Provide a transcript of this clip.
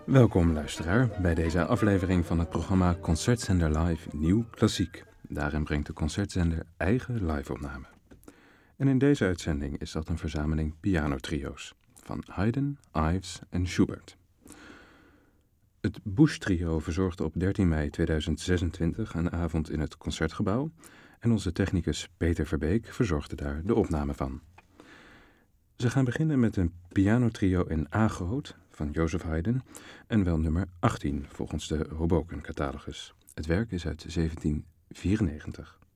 Welkom luisteraar bij deze aflevering van het programma Concertzender Live Nieuw Klassiek. Daarin brengt de concertzender eigen live-opname. En in deze uitzending is dat een verzameling pianotrio's van Haydn, Ives en Schubert. Het Busch Trio verzorgde op 13 mei 2026 een avond in het Concertgebouw en onze technicus Peter Verbeek verzorgde daar de opname van. Ze gaan beginnen met een pianotrio in A groot van Joseph Haydn en wel nummer 18 volgens de Hoboken-catalogus. Het werk is uit 1794.